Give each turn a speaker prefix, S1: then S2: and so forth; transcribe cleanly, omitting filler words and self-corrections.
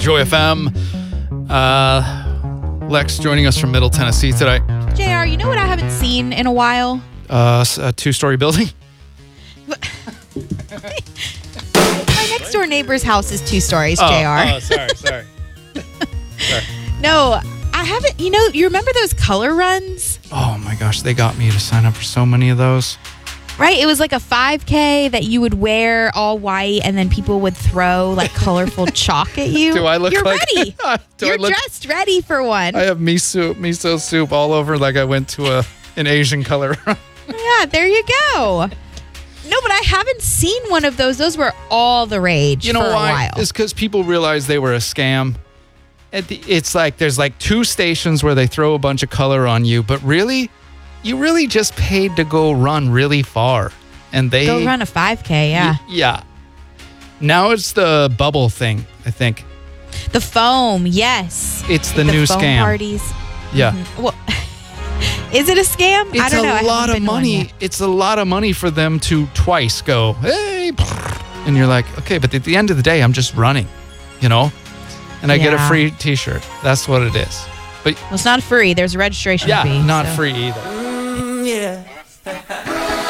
S1: Joy FM. Lex joining us from Middle Tennessee today.
S2: JR, you know what I haven't seen in a while?
S1: A two-story building.
S2: My next door neighbor's house is 2 stories, JR.
S1: Oh, sorry.
S2: No, I haven't. You remember those color runs?
S1: Oh my gosh, they got me to sign up for so many of those.
S2: Right? It was like a 5K that you would wear all white and then people would throw like colorful chalk at you.
S1: Do I look
S2: You're
S1: like...
S2: ready. You're dressed ready for one.
S1: I have miso soup all over like I went to an Asian color run.
S2: Yeah, there you go. No, but I haven't seen one of those. Those were all the rage
S1: You know
S2: for a
S1: why?
S2: while.
S1: It's because people realized they were a scam. It's like there's like 2 stations where they throw a bunch of color on you, but really, you really just paid to go run really far. And they
S2: Go run a 5K, yeah.
S1: Yeah. Now it's the bubble thing, I think.
S2: The foam, yes.
S1: It's the new
S2: foam
S1: scam.
S2: Parties.
S1: Yeah.
S2: Mm-hmm. Well, is it a scam?
S1: It's
S2: I don't know.
S1: a lot of money. It's a lot of money for them to twice go, hey, and you're like, okay, but at the end of the day, I'm just running, and I get a free T-shirt. That's what it is. But
S2: well, it's not free. There's a registration fee.
S1: Not
S2: so.
S1: free either.
S3: Yeah.